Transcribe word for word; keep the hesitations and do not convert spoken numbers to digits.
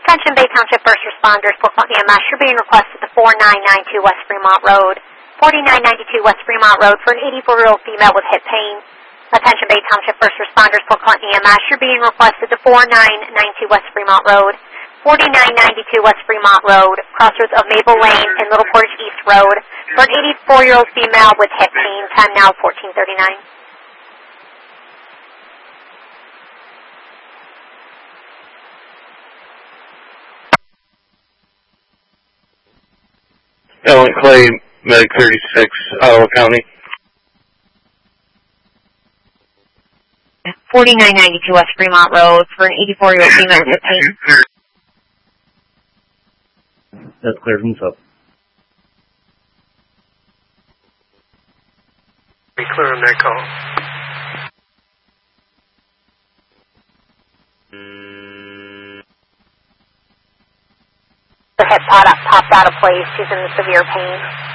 Attention Bay Township first responders, Port Clinton E M S. You're being requested to four nine nine two West Fremont Road, forty-nine ninety-two West Fremont Road for an eighty-four-year-old female with hip pain. Attention Bay Township first responders, Port Clinton E M S. You're being requested to four nine nine two West Fremont Road, forty-nine ninety-two West Fremont Road, crossroads of Maple Lane and Little Portage East Road for an eighty-four-year-old female with hip pain. Time now fourteen thirty-nine. Ellen Clay, Medic thirty-six, Ottawa County. forty-nine ninety-two West Fremont Road for an eighty-four-year-old female with hip pain. That's clear from sub. Be clear on that call. Her hip popped out of place. She's in severe pain.